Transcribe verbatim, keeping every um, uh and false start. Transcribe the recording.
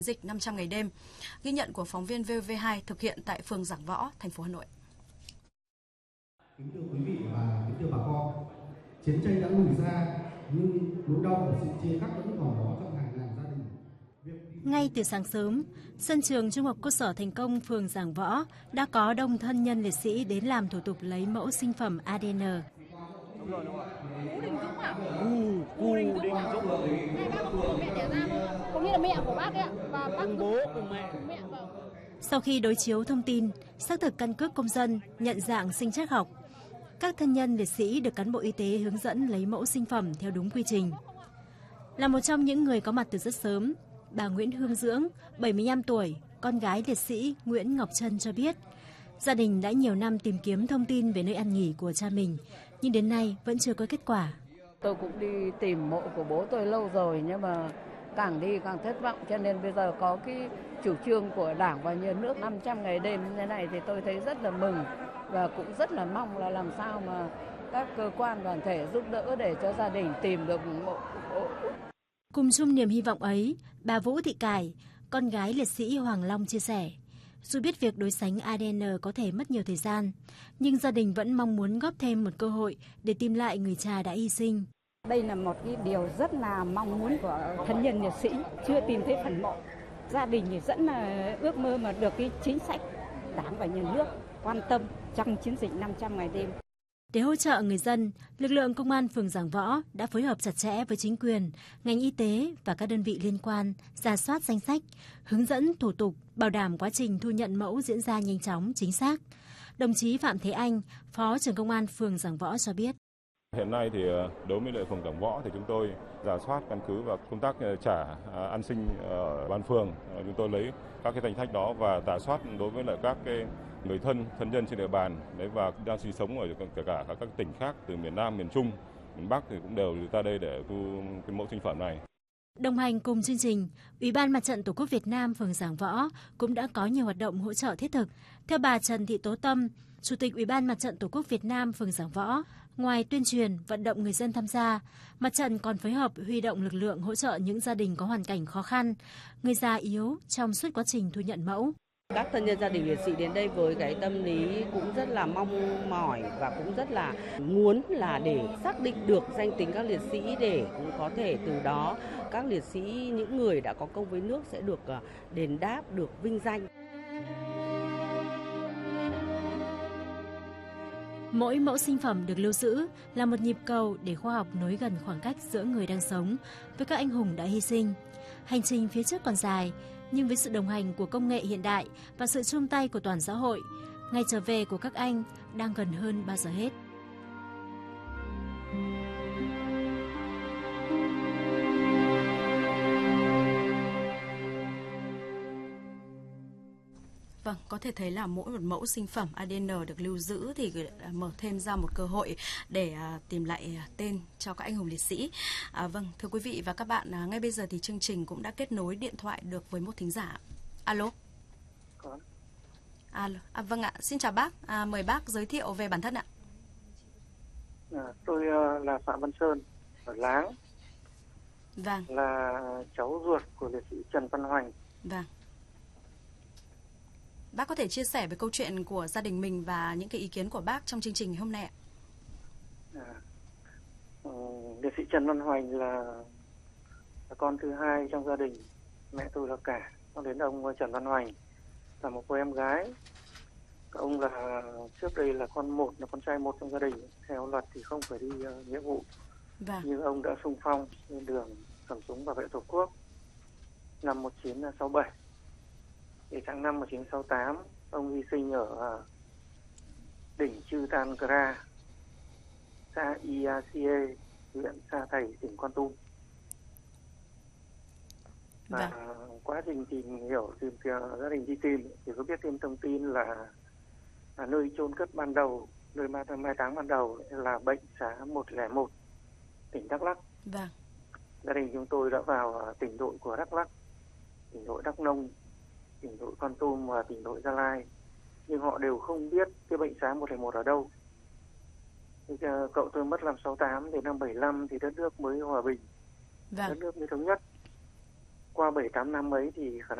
Dịch năm trăm ngày đêm. Ghi nhận của phóng viên vê o vê hai thực hiện tại phường Giảng Võ, thành phố Hà Nội. Kính thưa quý vị và kính thưa bà con, chiến tranh đã lùi ra nhưng nỗi đau và sự chia cắt vẫn còn đó trong hàng ngàn gia đình. Ngay từ sáng sớm, sân trường Trung học cơ sở Thành Công, phường Giảng Võ đã có đông thân nhân liệt sĩ đến làm thủ tục lấy mẫu sinh phẩm a đê en. Đúng rồi, đúng rồi. Cú Đình Dũng à? Cú, Cú Đình Dũng. Hai bác có mẹ đẻ ra đúng không? Có nghĩa là mẹ của bác ấy ạ. Và bác cùng bố cùng mẹ. Cùng mẹ vâng. Sau khi đối chiếu thông tin, xác thực căn cước công dân, nhận dạng sinh trắc học, các thân nhân liệt sĩ được cán bộ y tế hướng dẫn lấy mẫu sinh phẩm theo đúng quy trình. Là một trong những người có mặt từ rất sớm, bà Nguyễn Hương Dưỡng, bảy mươi lăm tuổi, con gái liệt sĩ Nguyễn Ngọc Trân cho biết, gia đình đã nhiều năm tìm kiếm thông tin về nơi ăn nghỉ của cha mình, nhưng đến nay vẫn chưa có kết quả. Tôi cũng đi tìm mộ của bố tôi lâu rồi, nhưng mà càng đi càng thất vọng, cho nên bây giờ có cái chủ trương của Đảng và Nhà nước năm trăm ngày đêm như thế này thì tôi thấy rất là mừng và cũng rất là mong là làm sao mà các cơ quan đoàn thể giúp đỡ để cho gia đình tìm được mộ của bố. Cùng chung niềm hy vọng ấy, bà Vũ Thị Cải, con gái liệt sĩ Hoàng Long chia sẻ, dù biết việc đối sánh a đê en có thể mất nhiều thời gian, nhưng gia đình vẫn mong muốn góp thêm một cơ hội để tìm lại người cha đã hy sinh. Đây là một cái điều rất là mong muốn của thân nhân liệt sĩ, chưa tìm thấy phần mộ. Gia đình thì rất là ước mơ mà được cái chính sách Đảng và Nhà nước quan tâm trong chiến dịch năm trăm ngày đêm. Để hỗ trợ người dân, lực lượng công an phường Giảng Võ đã phối hợp chặt chẽ với chính quyền, ngành y tế và các đơn vị liên quan, rà soát danh sách, hướng dẫn thủ tục, bảo đảm quá trình thu nhận mẫu diễn ra nhanh chóng, chính xác. Đồng chí Phạm Thế Anh, Phó trưởng công an phường Giảng Võ cho biết. Hiện nay thì đối với lại phường Giảng Võ thì chúng tôi rà soát căn cứ vào công tác trả an sinh ở ban phường, chúng tôi lấy các cái danh sách đó và rà soát đối với lại các cái người thân, thân nhân trên địa bàn đấy và đang sinh sống ở kể cả các tỉnh khác từ miền Nam, miền Trung, miền Bắc thì cũng đều ra đây để thu cái mẫu sinh phẩm này. Đồng hành cùng chương trình, Ủy ban Mặt trận Tổ quốc Việt Nam phường Giảng Võ cũng đã có nhiều hoạt động hỗ trợ thiết thực. Theo bà Trần Thị Tố Tâm, Chủ tịch Ủy ban Mặt trận Tổ quốc Việt Nam phường Giảng Võ, ngoài tuyên truyền, vận động người dân tham gia, mặt trận còn phối hợp huy động lực lượng hỗ trợ những gia đình có hoàn cảnh khó khăn, người già yếu trong suốt quá trình thu nhận mẫu. Các thân nhân gia đình liệt sĩ đến đây với cái tâm lý cũng rất là mong mỏi và cũng rất là muốn là để xác định được danh tính các liệt sĩ để cũng có thể từ đó các liệt sĩ, những người đã có công với nước sẽ được đền đáp, được vinh danh. Mỗi mẫu sinh phẩm được lưu giữ là một nhịp cầu để khoa học nối gần khoảng cách giữa người đang sống với các anh hùng đã hy sinh. Hành trình phía trước còn dài, nhưng với sự đồng hành của công nghệ hiện đại và sự chung tay của toàn xã hội, ngày trở về của các anh đang gần hơn bao giờ hết. Vâng, có thể thấy là mỗi một mẫu sinh phẩm a đê en được lưu giữ thì mở thêm ra một cơ hội để tìm lại tên cho các anh hùng liệt sĩ. À, vâng, thưa quý vị và các bạn, ngay bây giờ thì chương trình cũng đã kết nối điện thoại được với một thính giả. Alo. Có. Alo. À, vâng ạ, xin chào bác. À, mời bác giới thiệu về bản thân ạ. À, tôi uh, là Phạm Văn Sơn ở Láng. Vâng. Là cháu ruột của liệt sĩ Trần Văn Hoành. Vâng. Bác có thể chia sẻ về câu chuyện của gia đình mình và những cái ý kiến của bác trong chương trình ngày hôm nay ạ? À, uh, liệt sĩ Trần Văn Hoành là, là con thứ hai trong gia đình. Mẹ tôi là cả. Sau đến ông Trần Văn Hoành là một cô em gái. Ông là trước đây là con một, là con trai một trong gia đình. Theo luật thì không phải đi uh, nghĩa vụ. Vâng. Nhưng ông đã xung phong lên đường cầm súng bảo vệ Tổ quốc năm một nghìn chín trăm sáu mươi bảy. Thì tháng năm một nghìn chín trăm sáu mươi tám, ông hy sinh ở uh, đỉnh Chư Tan Kra, xã Ia Sie, huyện Sa Thầy, tỉnh Kon Tum. Và vâng. Quá trình tìm hiểu, tìm gia đình đi tìm thì có biết thêm thông tin là, là nơi chôn cất ban đầu, nơi mai táng ban đầu là bệnh xá một không một, tỉnh Đắk Lắk. Vâng. Gia đình chúng tôi đã vào tỉnh đội của Đắk Lắk, tỉnh đội Đắk Nông, tỉnh đội Kon Tum và tỉnh đội Gia Lai, nhưng họ đều không biết cái bệnh xá một không một ở đâu. Thì, uh, cậu tôi mất năm sáu tám, thì năm bảy lăm thì đất nước mới hòa bình, vâng. đất nước mới thống nhất. qua bảy tám năm ấy thì khả năng